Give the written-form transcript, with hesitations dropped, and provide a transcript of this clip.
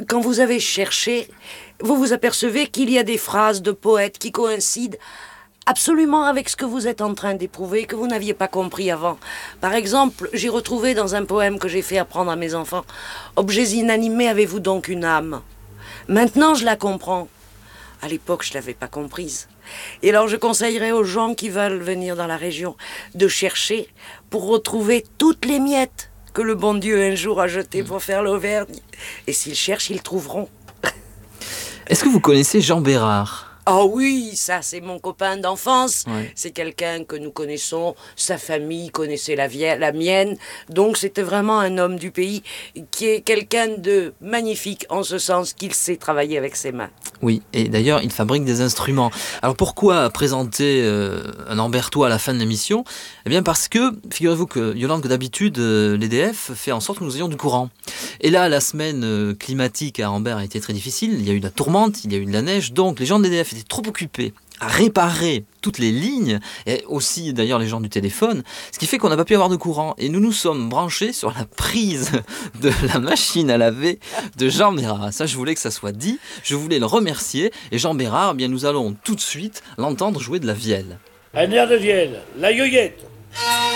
quand vous avez cherché, vous vous apercevez qu'il y a des phrases de poètes qui coïncident absolument avec ce que vous êtes en train d'éprouver, que vous n'aviez pas compris avant. Par exemple, j'ai retrouvé dans un poème que j'ai fait apprendre à mes enfants, « Objets inanimés, avez-vous donc une âme ?» Maintenant, je la comprends. À l'époque, je ne l'avais pas comprise. Et alors, je conseillerais aux gens qui veulent venir dans la région de chercher pour retrouver toutes les miettes que le bon Dieu un jour a jetées pour faire l'Auvergne. Et s'ils cherchent, ils trouveront. Est-ce que vous connaissez Jean Bérard ? Oh oui, ça c'est mon copain d'enfance. Ouais. C'est quelqu'un que nous connaissons, sa famille connaissait la mienne. Donc c'était vraiment un homme du pays qui est quelqu'un de magnifique en ce sens qu'il sait travailler avec ses mains. Oui, et d'ailleurs, il fabrique des instruments. Alors pourquoi présenter un Ambertois à la fin de l'émission ? Eh bien parce que, figurez-vous que, Yolande, que d'habitude, l'EDF fait en sorte que nous ayons du courant. Et là, la semaine climatique à Ambert a été très difficile. Il y a eu de la tourmente, il y a eu de la neige. Donc les gens de l'EDF étaient trop occupés à réparer toutes les lignes, et aussi d'ailleurs les gens du téléphone, ce qui fait qu'on n'a pas pu avoir de courant. Et nous nous sommes branchés sur la prise de la machine à laver de Jean Bérard. Ça, je voulais que ça soit dit, je voulais le remercier. Et Jean Bérard, eh bien, nous allons tout de suite l'entendre jouer de la vielle. Un air de vielle, la yoyette.